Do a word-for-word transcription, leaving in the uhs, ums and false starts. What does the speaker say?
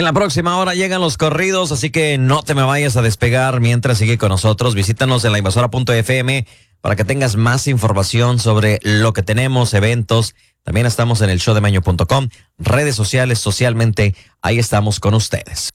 En la próxima hora llegan los corridos, así que no te me vayas a despegar mientras sigue con nosotros. Visítanos en la invasora punto f m para que tengas más información sobre lo que tenemos, eventos. También estamos en el show de maño punto com, redes sociales, socialmente, ahí estamos con ustedes.